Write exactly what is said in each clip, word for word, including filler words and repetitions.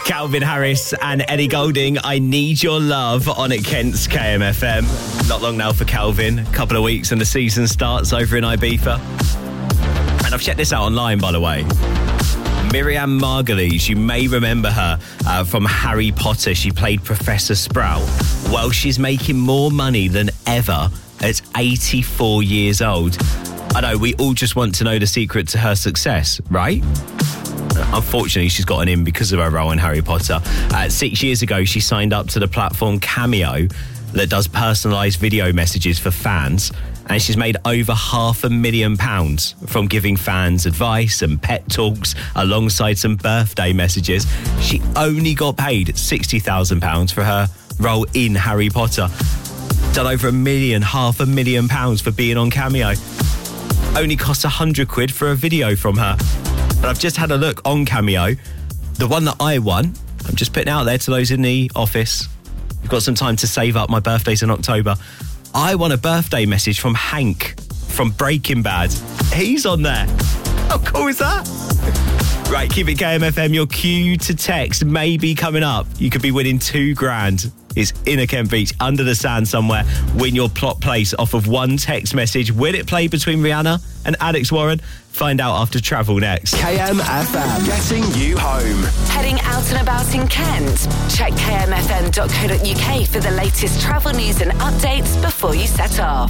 Calvin Harris and Ellie Goulding, I Need Your Love on at Kent's K M F M. Not long now for Calvin, a couple of weeks and the season starts over in Ibiza. And I've checked this out online, by the way. Miriam Margolyes, you may remember her uh, from Harry Potter. She played Professor Sprout. Well, she's making more money than ever at eighty-four years old. I know, we all just want to know the secret to her success, right? Unfortunately, she's gotten in because of her role in Harry Potter. Uh, six years ago, she signed up to the platform Cameo that does personalised video messages for fans. And she's made over half a million pounds from giving fans advice and pet talks alongside some birthday messages. She only got paid sixty thousand pounds for her role in Harry Potter. Done over a million, half a million pounds for being on Cameo. Only costs a hundred quid for a video from her. But I've just had a look on Cameo. The one that I won, I'm just putting out there to those in the office. You've got some time to save up. My birthday's in October. I won a birthday message from Hank from Breaking Bad. He's on there. How cool is that? Right, keep it K M F M. Your cue to text may be coming up. You could be winning two grand. It's Inner Kent Beach, under the sand somewhere. Win your plot place off of one text message. Will it play between Rihanna and Alex Warren? Find out after travel next. K M F M, getting you home. Heading out and about in Kent? Check k m f m dot co dot u k for the latest travel news and updates before you set off.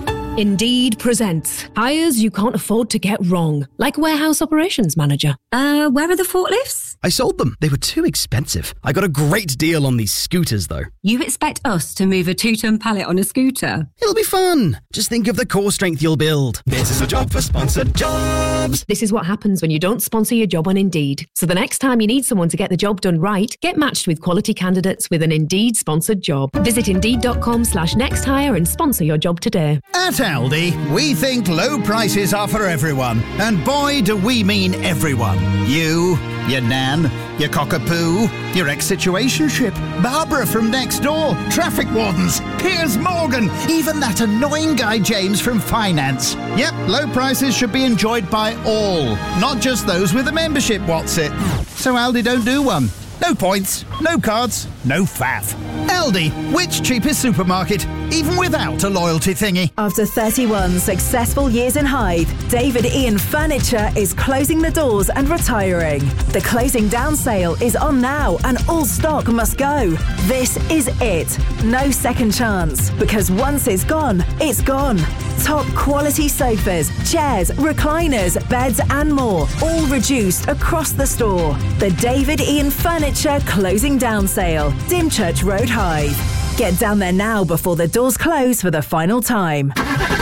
Indeed presents hires you can't afford to get wrong, like warehouse operations manager. Uh, where are the forklifts? I sold them. They were too expensive. I got a great deal on these scooters, though. You expect us to move a two-ton pallet on a scooter? It'll be fun. Just think of the core strength you'll build. This is a job for sponsored jobs. This is what happens when you don't sponsor your job on Indeed. So the next time you need someone to get the job done right, get matched with quality candidates with an Indeed-sponsored job. Visit Indeed.com slash next hire and sponsor your job today. At Aldi, we think low prices are for everyone. And boy, do we mean everyone. You, your nan, your cockapoo, your ex-situationship, Barbara from next door, traffic wardens, Piers Morgan, even that annoying guy James from finance. Yep, low prices should be enjoyed by all, not just those with a membership, what's it? So Aldi don't do one. No points, no cards, no faff. Aldi, which cheapest supermarket, even without a loyalty thingy? After thirty-one successful years in Hythe, David Ian Furniture is closing the doors and retiring. The closing down sale is on now and all stock must go. This is it. No second chance, because once it's gone, it's gone. Top quality sofas, chairs, recliners, beds and more, all reduced across the store. The David Ian Furniture closing down sale, Dymchurch Road, Hythe. Get down there now before the doors close for the final time.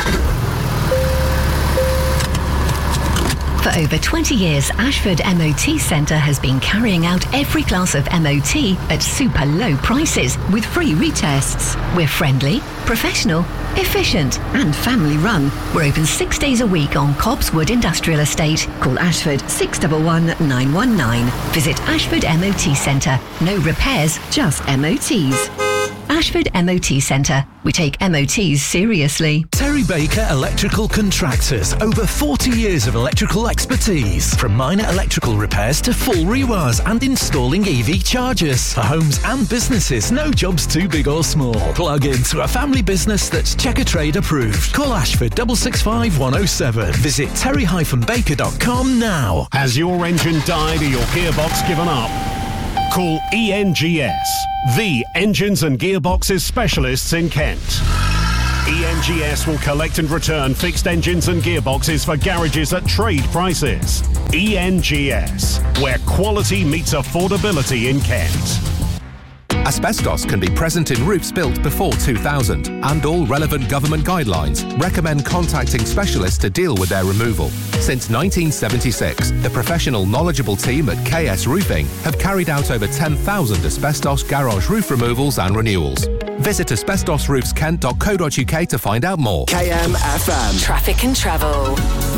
For over twenty years, Ashford M O T Centre has been carrying out every class of M O T at super low prices with free retests. We're friendly, professional, efficient and family run. We're open six days a week on Cobbswood Industrial Estate. Call Ashford six one one, nine one nine. Visit Ashford M O T Centre. No repairs, just M O Ts. Ashford M O T Centre. We take M O Ts seriously. Terry Baker Electrical Contractors. Over forty years of electrical expertise. From minor electrical repairs to full rewires and installing E V chargers. For homes and businesses, no job's too big or small. Plug into a family business that's Checker Trade approved. Call Ashford six six five, one oh seven. Visit terry dash baker dot com now. Has your engine died or your gearbox given up? Call E N G S, the engines and gearboxes specialists in Kent. E N G S will collect and return fixed engines and gearboxes for garages at trade prices. E N G S, where quality meets affordability in Kent. Asbestos can be present in roofs built before two thousand, and all relevant government guidelines recommend contacting specialists to deal with their removal. Since nineteen seventy-six, the professional, knowledgeable team at K S Roofing have carried out over ten thousand asbestos garage roof removals and renewals. Visit asbestos roofs kent dot co dot u k to find out more. K M F M. Traffic and travel.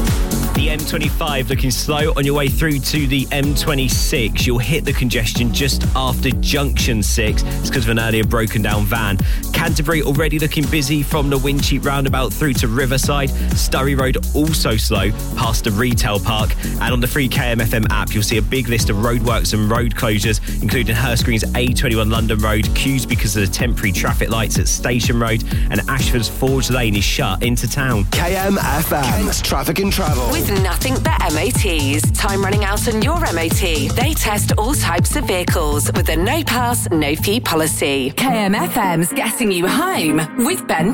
The M twenty-five looking slow on your way through to the M twenty-six. You'll hit the congestion just after junction six. It's because of an earlier broken down van. Canterbury already looking busy from the Wincheap roundabout through to Riverside. Surrey Road also slow past the retail park. And on the free K M F M app, you'll see a big list of roadworks and road closures, including Hurst Green's A twenty-one London Road, queues because of the temporary traffic lights at Station Road, and Ashford's Forge Lane is shut into town. K M F M, Kent's Traffic and Travel. With nothing but M O Ts. Time running out on your M O T. They test all types of vehicles with a no pass, no fee policy. K M F M's Getting You Home with Ben